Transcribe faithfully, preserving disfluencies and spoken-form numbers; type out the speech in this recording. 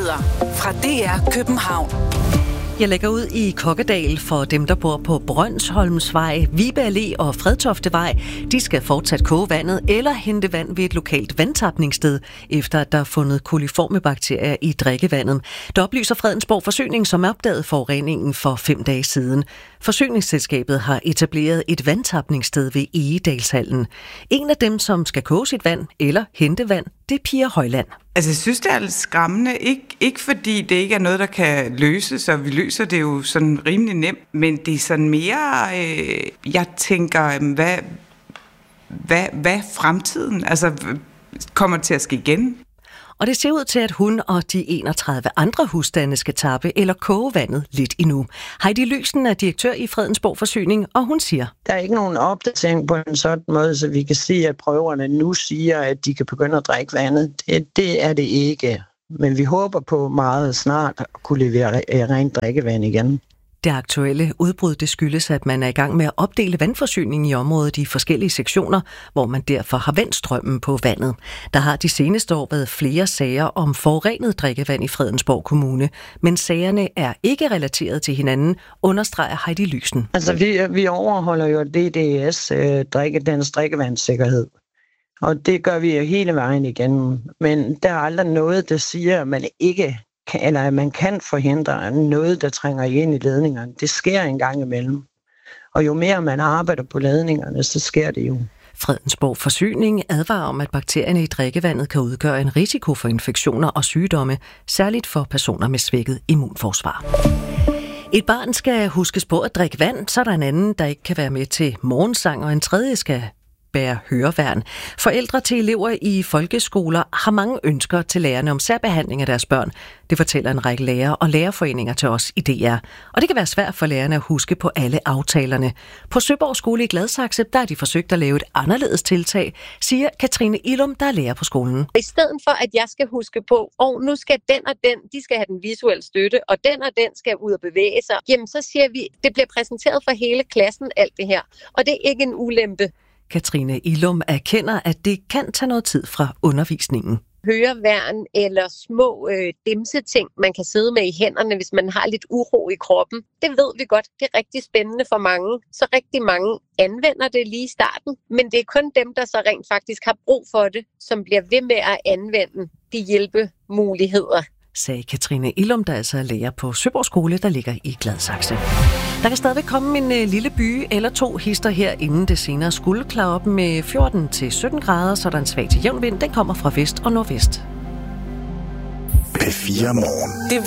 Nyheder fra D R København. Jeg lægger ud i Kokkedal for dem, der bor på Brønsholmsvej, Vibe Allé og Fredtoftevej. De skal fortsat koge vandet eller hente vand ved et lokalt vandtapningssted, efter at der er fundet koliforme bakterier i drikkevandet. Der oplyser Fredensborg Forsyning, som opdagede forureningen for fem dage siden. Forsyningsselskabet har etableret et vandtapningssted ved Egedalshallen. En af dem, som skal koge sit vand eller hente vand, det er Pia Højland. Altså, jeg synes, det er lidt skræmmende. Ikke, ikke fordi det ikke er noget, der kan løses, og vi løser det jo sådan rimelig nemt, men det er sådan mere, øh, jeg tænker, hvad, hvad, hvad fremtiden? Altså, kommer det til at ske igen? Og det ser ud til, at hun og de enogtredive andre husstande skal tappe eller koge vandet lidt endnu. Heidi Lysen er direktør i Fredensborg Forsyning, og hun siger: Der er ikke nogen opdatering på en sådan måde, så vi kan sige, at prøverne nu siger, at de kan begynde at drikke vandet. Det, det er det ikke. Men vi håber på meget snart at kunne levere rent drikkevand igen. Det aktuelle udbrud det skyldes, at man er i gang med at opdele vandforsyningen i området i forskellige sektioner, hvor man derfor har vendt strømmen på vandet. Der har de seneste år været flere sager om forurenet drikkevand i Fredensborg Kommune, men sagerne er ikke relateret til hinanden, understreger Heidi Lysen. Altså, vi, vi overholder jo D D S, øh, drikke, dens drikkevandssikkerhed. Og det gør vi jo hele vejen igennem. Men der er aldrig noget, der siger, at man ikke kan, eller at man kan forhindre noget, der trænger ind i ledningerne. Det sker en gang imellem. Og jo mere man arbejder på ledningerne, så sker det jo. Fredensborg Forsyning advarer om, at bakterierne i drikkevandet kan udgøre en risiko for infektioner og sygdomme, særligt for personer med svækket immunforsvar. Et barn skal huskes på at drikke vand, så er der en anden, der ikke kan være med til morgensang, og en tredje skal bære høreværn. Forældre til elever i folkeskoler har mange ønsker til lærerne om særbehandling af deres børn. Det fortæller en række lærere og lærerforeninger til os i D R. Og det kan være svært for lærerne at huske på alle aftalerne. På Søborg Skole i Gladsaxe, der har de forsøgt at lave et anderledes tiltag, siger Katrine Illum, der er lærer på skolen. I stedet for, at jeg skal huske på, og nu skal den og den, de skal have den visuelle støtte, og den og den skal ud og bevæge sig, jamen så siger vi, det bliver præsenteret for hele klassen, alt det her. Og det er ikke en ulempe. Katrine Illum erkender, at det kan tage noget tid fra undervisningen. Høreværn eller små øh, dimseting, man kan sidde med i hænderne, hvis man har lidt uro i kroppen. Det ved vi godt. Det er rigtig spændende for mange. Så rigtig mange anvender det lige i starten. Men det er kun dem, der så rent faktisk har brug for det, som bliver ved med at anvende de hjælpemuligheder, sagde Katrine Illum, der altså er lærer på Søborg Skole, der ligger i Gladsaxe. Der kan stadigvæk komme en øh, lille by eller to hister her, inden det senere skulle klare op med fjorten til sytten grader, så der er en svag til jævn vind. Den kommer fra vest og nordvest. P fire Morgen. Det